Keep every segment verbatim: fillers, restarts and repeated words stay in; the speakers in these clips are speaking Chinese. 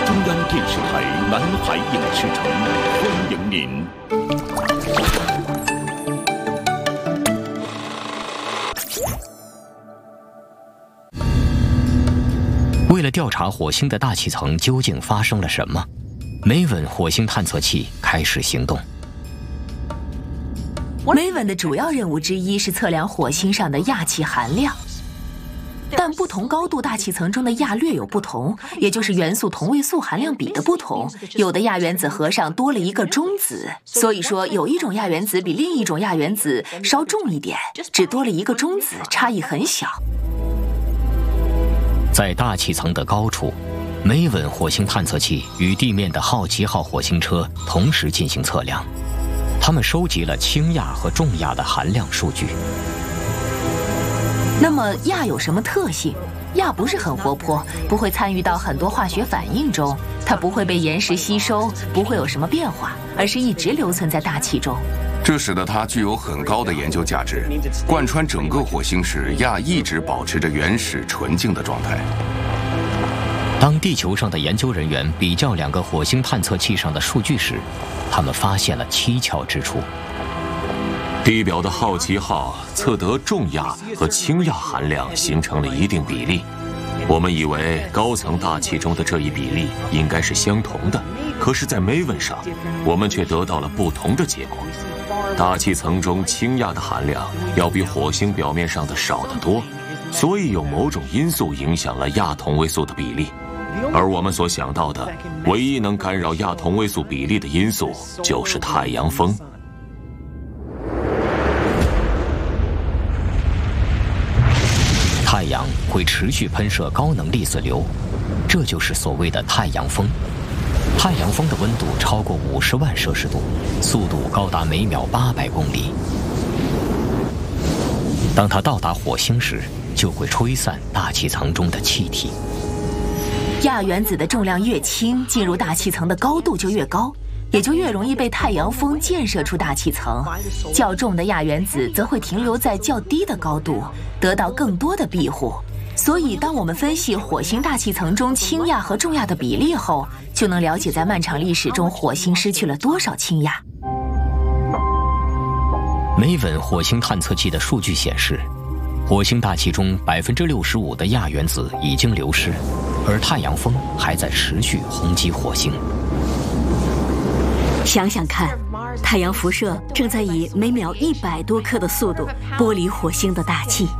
中央电视台南海影视城欢迎您。 为了调查火星的大气层究竟发生了什么，梅稳火星探测器开始行动。 梅稳的主要任务之一是测量火星上的氩气含量。但不同高度大气层中的氩略有不同，也就是元素同位素含量比的不同。有的氩原子核上多了一个中子，所以说有一种氩原子比另一种氩原子稍重一点，只多了一个中子，差异很小。 在大气层的高处，梅稳火星探测器与地面的好奇号火星车同时进行测量，他们收集了氢氩和重氩的含量数据。 那么氩有什么特性？氩不是很活泼，不会参与到很多化学反应中，它不会被岩石吸收，不会有什么变化，而是一直留存在大气中。 这使得它具有很高的研究价值。贯穿整个火星时，氩一直保持着原始纯净的状态。 当地球上的研究人员比较两个火星探测器上的数据时，他们发现了蹊跷之处。 地表的好奇号测得重氩和氢氩含量形成了一定比例，我们以为高层大气中的这一比例应该是相同的，可是，在梅稳上，我们却得到了不同的结果。大气层中氢氩的含量要比火星表面上的少得多，所以有某种因素影响了氩同位素的比例。而我们所想到的唯一能干扰氩同位素比例的因素就是太阳风。 太阳会持续喷射高能粒子流，这就是所谓的太阳风。太阳风的温度超过五十万摄氏度，速度高达每秒八百公里。当它到达火星时，就会吹散大气层中的气体。 氩原子的重量越轻，进入大气层的高度就越高，也就越容易被太阳风溅射出大气层。较重的氩原子则会停留在较低的高度，得到更多的庇护。所以，当我们分析火星大气层中氢氩和重氩的比例后，就能了解在漫长历史中火星失去了多少氢氩。 梅稳火星探测器的数据显示，火星大气中百分之六十五的氩原子已经流失，而太阳风还在持续轰击火星。 想想看，太阳辐射正在以每秒一百多克的速度剥离火星的大气。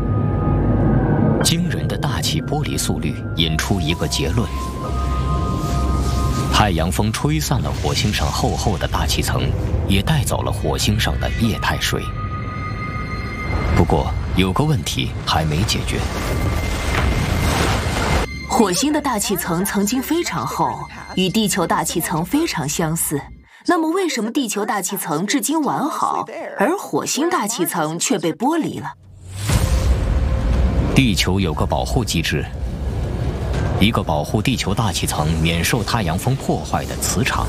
惊人的大气剥离速率引出一个结论：太阳风吹散了火星上厚厚的大气层，也带走了火星上的液态水。不过，有个问题还没解决。 火星的大气层曾经非常厚，与地球大气层非常相似。那么，为什么地球大气层至今完好，而火星大气层却被剥离了？ 地球有个保护机制，一个保护地球大气层免受太阳风破坏的磁场。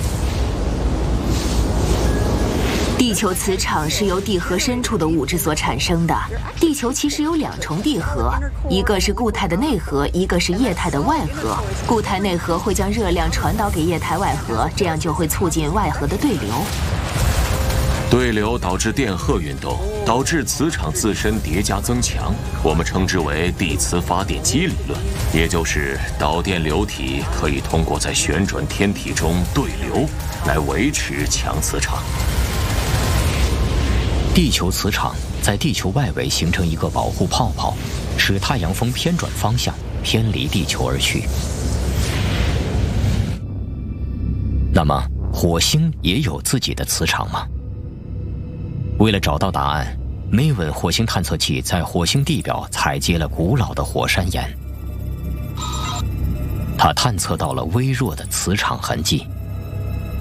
地球磁场是由地核深处的物质所产生的。地球其实有两重地核，一个是固态的内核，一个是液态的外核。固态内核会将热量传导给液态外核，这样就会促进外核的对流。 对流导致电荷运动，导致磁场自身叠加增强，我们称之为地磁发电机理论，也就是导电流体可以通过在旋转天体中对流来维持强磁场。 地球磁场在地球外围形成一个保护泡泡，使太阳风偏转方向，偏离地球而去。那么，火星也有自己的磁场吗？为了找到答案，梅稳火星探测器在火星地表采集了古老的火山岩，它探测到了微弱的磁场痕迹。